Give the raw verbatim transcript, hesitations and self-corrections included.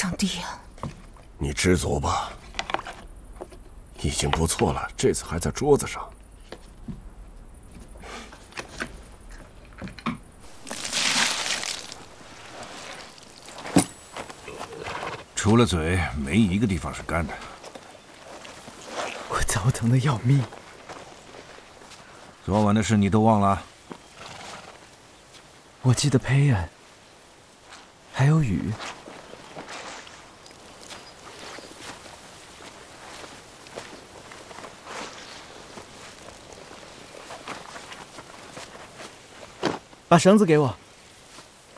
上帝啊！ 你知足吧，已经不错了。这次还在桌子上。 除了嘴，没一个地方是干的。 我糟疼的要命。 昨晚的事你都忘了？ 我记得裴恩，还有雨。把绳子给我。